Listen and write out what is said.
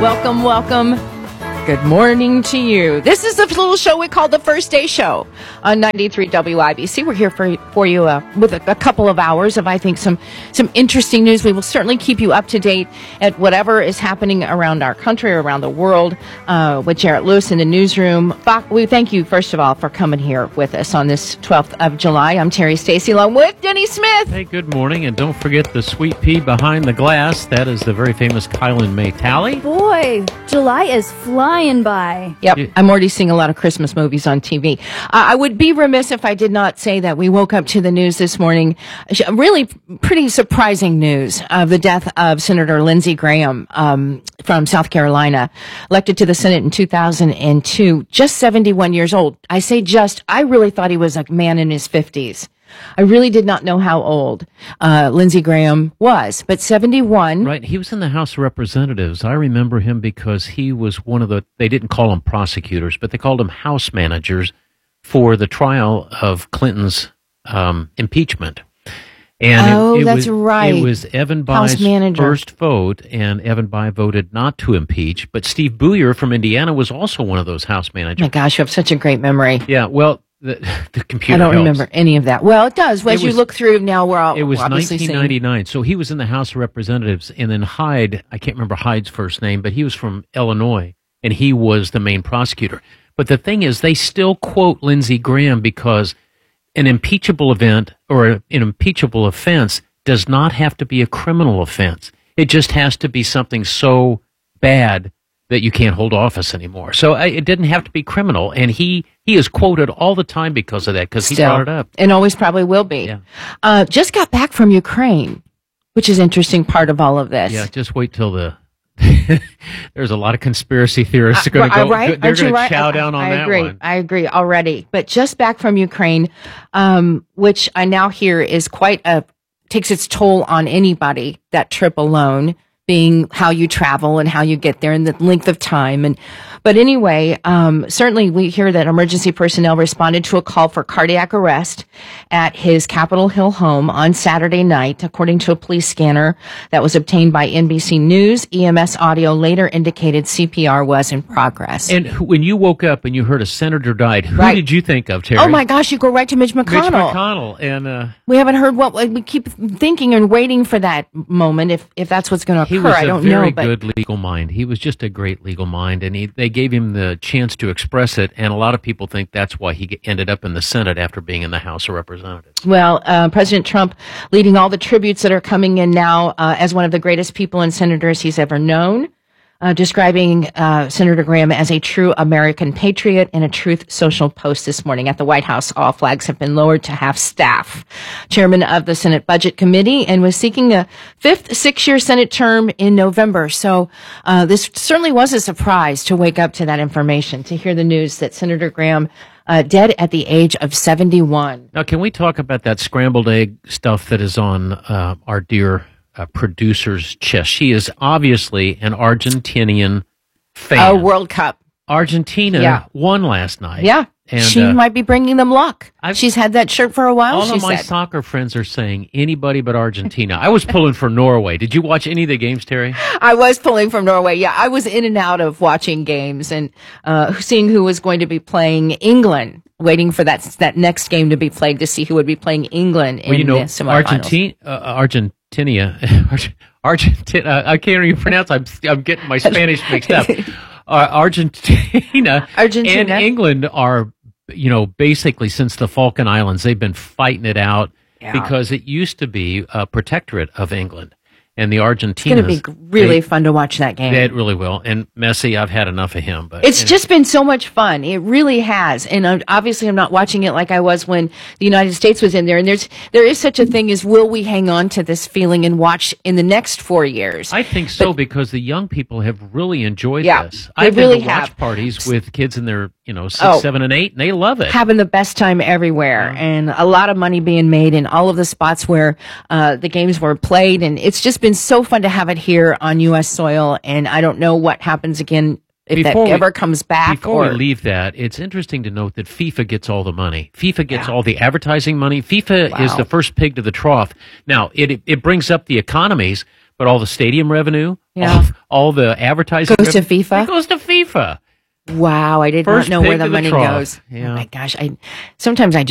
Welcome, welcome. Good morning to you. This is a little show we call the First Day Show on 93 WIBC. We're here for you with a couple of hours of, I think, some interesting news. We will certainly keep you up to date at whatever is happening around our country, around the world, with Jarrett Lewis in the newsroom. We thank you, first of all, for coming here with us on this 12th of July. I'm Terry Stacy, along with Denny Smith. Hey, good morning, and don't forget the sweet pea behind the glass. That is the very famous Kylan May Talley. Boy, July is flying by. Yep, I'm already seeing a lot of Christmas movies on TV. I would be remiss if I did not say that we woke up to the news this morning. Really pretty surprising news of the death of Senator Lindsey Graham from South Carolina, elected to the Senate in 2002, just 71 years old. I say just, I really thought he was a man in his 50s. I really did not know how old Lindsey Graham was, but 71. Right, he was in the House of Representatives. I remember him because he was one of the, they didn't call him prosecutors, but they called them House managers for the trial of Clinton's impeachment. And that's right. It was Evan Bayh's first vote, and Evan Bayh voted not to impeach, but Steve Buyer from Indiana was also one of those House managers. My gosh, you have such a great memory. Yeah, well, the computer I don't helps. remember any of that. Well, it does. As you look through now, we're all it was obviously 1999. So he was in the House of Representatives, and then Hyde, I can't remember Hyde's first name, but he was from Illinois, and he was the main prosecutor. But the thing is, they still quote Lindsey Graham because an impeachable event or an impeachable offense does not have to be a criminal offense. It just has to be something so bad that you can't hold office anymore. So it didn't have to be criminal, and he is quoted all the time because of that, because he brought it up. And always probably will be. Yeah. Just got back from Ukraine, which is an interesting part of all of this. Yeah, just wait till the... There's a lot of conspiracy theorists going to go. Right? They're going to chow down on that one. I agree already. But just back from Ukraine, which I now hear is takes its toll on anybody, that trip alone, being how you travel and how you get there and the length of time. But anyway, certainly we hear that emergency personnel responded to a call for cardiac arrest at his Capitol Hill home on Saturday night, according to a police scanner that was obtained by NBC News. EMS audio later indicated CPR was in progress. And when you woke up and you heard a senator died, who did you think of, Terry? Oh my gosh, you go right to Mitch McConnell. Mitch McConnell. And we haven't heard we keep thinking and waiting for that moment, if that's what's going to occur. I don't know. He was a very good legal mind. He was just a great legal mind, and they gave him the chance to express it, and a lot of people think that's why he ended up in the Senate after being in the House of Representatives. Well, President Trump leading all the tributes that are coming in now as one of the greatest people and senators he's ever known, describing Senator Graham as a true American patriot in a Truth Social post this morning at the White House. All flags have been lowered to half staff. Chairman of the Senate Budget Committee, and was seeking a fifth six-year Senate term in November. So this certainly was a surprise to wake up to that information, to hear the news that Senator Graham dead at the age of 71. Now, can we talk about that scrambled egg stuff that is on our dear producer's chest? She is obviously an Argentinian fan. World Cup. Argentina won last night. Yeah. And she might be bringing them luck. She's had that shirt for a while. All of my soccer friends are saying anybody but Argentina. I was pulling for Norway. Did you watch any of the games, Terry? I was pulling from Norway. Yeah, I was in and out of watching games and seeing who was going to be playing England. Waiting for that next game to be played to see who would be playing England in the semifinals. Argentina. I can't even pronounce. I'm getting my Spanish mixed up. Argentina and England are, basically since the Falkland Islands, they've been fighting it out because it used to be a protectorate of England. And the Argentinas. It's going to be really fun to watch that game. It really will. And Messi, I've had enough of him. But it's just been so much fun. It really has. And obviously, I'm not watching it like I was when the United States was in there. And there is such a thing as, will we hang on to this feeling and watch in the next 4 years? I think so, because the young people have really enjoyed this. I've been to watch parties with kids in their 6, 7, and 8, and they love it. Having the best time everywhere, and a lot of money being made in all of the spots where the games were played, and it's just been so fun to have it here on U.S. soil, and I don't know what happens again if that ever comes back. Before we leave that, it's interesting to note that FIFA gets all the money. FIFA gets all the advertising money. FIFA is the first pig to the trough. Now, it brings up the economies, but all the stadium revenue, Yeah. All the advertising Goes to FIFA? It goes to FIFA. Wow, I did First not know where pick the of the money trough. goes. Yeah. Oh my gosh, sometimes I